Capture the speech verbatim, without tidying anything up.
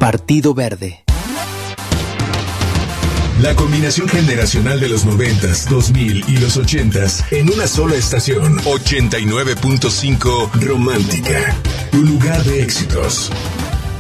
Partido Verde. La combinación generacional de los noventas, dos mil y los ochentas en una sola estación. ochenta y nueve punto cinco Romántica, tu lugar de éxitos.